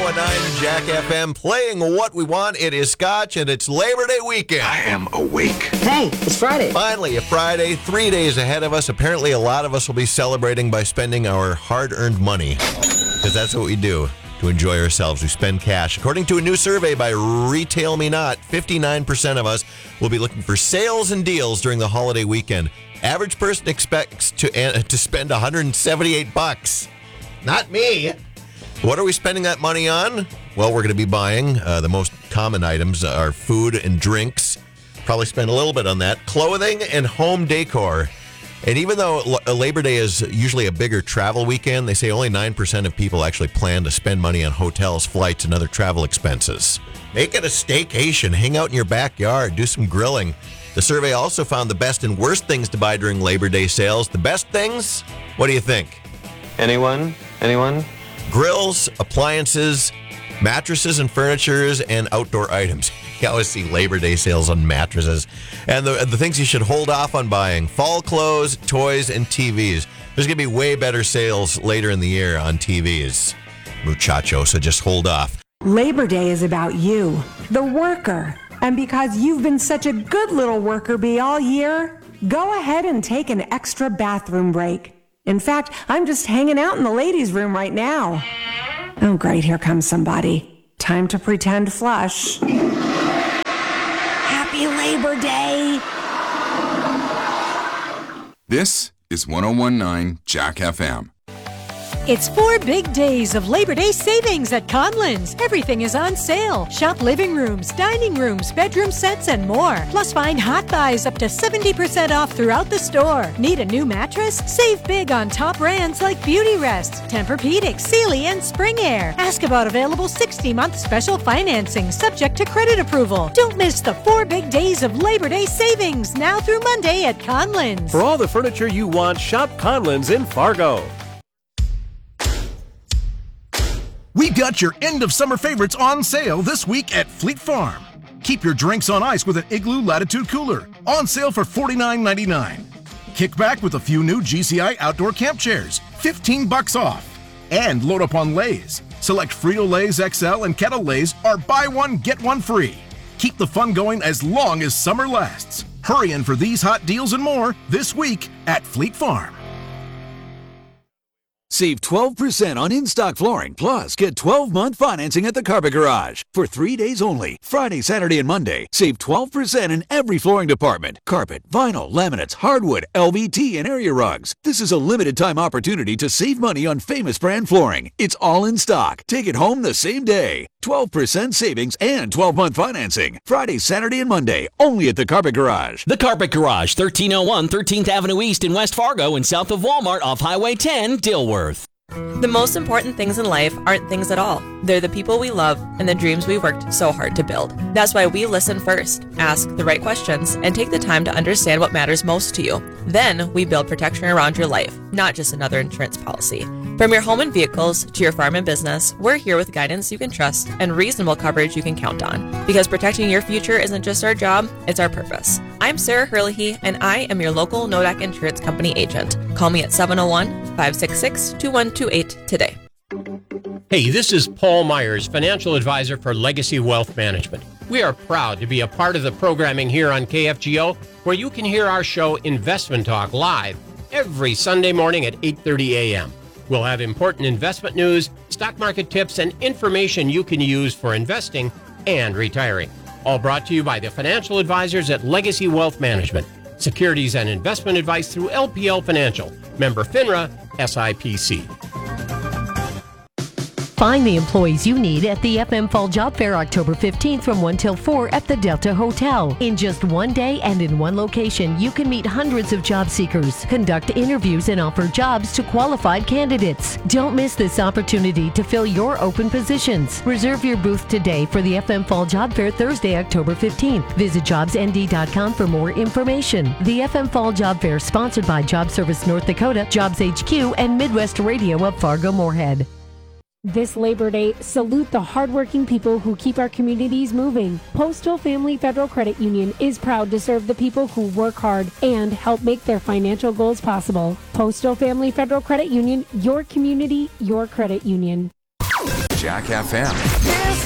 101.9 Jack FM, playing what we want. It is Scotch, and it's Labor Day weekend. I am awake. Hey, it's Friday. Finally, a Friday, 3 days ahead of us. Apparently, a lot of us will be celebrating by spending our hard-earned money, because that's what we do to enjoy ourselves. We spend cash. According to a new survey by Retail Me Not, 59% of us will be looking for sales and deals during the holiday weekend. Average person expects to spend $178. Not me. What are we spending that money on? Well, we're going to be buying the most common items are food and drinks. Probably spend a little bit on that. Clothing and home decor. And even though Labor Day is usually a bigger travel weekend, they say only 9% of people actually plan to spend money on hotels, flights, and other travel expenses. Make it a staycation. Hang out in your backyard. Do some grilling. The survey also found the best and worst things to buy during Labor Day sales. The best things? What do you think? Anyone? Grills, appliances, mattresses and furnitures, and outdoor items. You always see Labor Day sales on mattresses. And the things you should hold off on buying: fall clothes, toys, and TVs. There's going to be way better sales later in the year on TVs, muchacho, so just hold off. Labor Day is about you, the worker. And because you've been such a good little worker bee all year, go ahead and take an extra bathroom break. In fact, I'm just hanging out in the ladies' room right now. Oh, great, here comes somebody. Time to pretend flush. Happy Labor Day! This is 101.9 Jack FM. It's 4 big days of Labor Day savings at Conlins. Everything is on sale. Shop living rooms, dining rooms, bedroom sets, and more. Plus, find hot buys up to 70% off throughout the store. Need a new mattress? Save big on top brands like Beauty Rest, Tempur-Pedic, Sealy, and Spring Air. Ask about available 60-month special financing subject to credit approval. Don't miss the 4 big days of Labor Day savings now through Monday at Conlins. For all the furniture you want, shop Conlins in Fargo. We got your end of summer favorites on sale this week at Fleet Farm. Keep your drinks on ice with an Igloo Latitude Cooler, on sale for $49.99. Kick back with a few new GCI outdoor camp chairs, $15 off. And load up on Lay's. Select Frito-Lay's XL and Kettle Lay's are buy one, get one free. Keep the fun going as long as summer lasts. Hurry in for these hot deals and more this week at Fleet Farm. Save 12% on in-stock flooring, plus get 12-month financing at the Carpet Garage. For 3 days only, Friday, Saturday, and Monday, save 12% in every flooring department. Carpet, vinyl, laminates, hardwood, LVT, and area rugs. This is a limited-time opportunity to save money on famous brand flooring. It's all in stock. Take it home the same day. 12% savings and 12-month financing. Friday, Saturday, and Monday, only at the Carpet Garage. The Carpet Garage, 1301 13th Avenue East in West Fargo and south of Walmart off Highway 10, Dilworth. The most important things in life aren't things at all. They're the people we love and the dreams we worked so hard to build. That's why we listen first, ask the right questions, and take the time to understand what matters most to you. Then we build protection around your life, not just another insurance policy. From your home and vehicles to your farm and business, we're here with guidance you can trust and reasonable coverage you can count on. Because protecting your future isn't just our job, it's our purpose. I'm Sarah Herlihy, and I am your local Nodak Insurance Company agent. Call me at 701-566-2128 today. Hey, this is Paul Myers, financial advisor for Legacy Wealth Management. We are proud to be a part of the programming here on KFGO, where you can hear our show Investment Talk live every Sunday morning at 8:30 a.m. We'll have important investment news, stock market tips, and information you can use for investing and retiring. All brought to you by the financial advisors at Legacy Wealth Management. Securities and investment advice through LPL Financial. Member FINRA, SIPC. Find the employees you need at the FM Fall Job Fair October 15th from 1 till 4 at the Delta Hotel. In just one day and in one location, you can meet hundreds of job seekers, conduct interviews, and offer jobs to qualified candidates. Don't miss this opportunity to fill your open positions. Reserve your booth today for the FM Fall Job Fair Thursday, October 15th. Visit jobsnd.com for more information. The FM Fall Job Fair, sponsored by Job Service North Dakota, Jobs HQ, and Midwest Radio of Fargo-Moorhead. This Labor Day, salute the hardworking people who keep our communities moving. Postal Family Federal Credit Union is proud to serve the people who work hard and help make their financial goals possible. Postal Family Federal Credit Union, your community, your credit union. Jack FM. This